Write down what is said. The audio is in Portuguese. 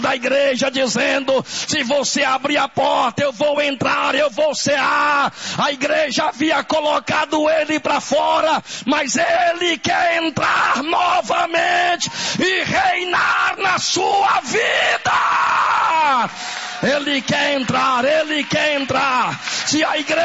da igreja dizendo: se você abrir a porta eu vou entrar, eu vou cear. A igreja havia colocado ele para fora, mas ele quer entrar novamente e reinar na sua vida. Ele quer entrar, ele quer entrar. Se a igreja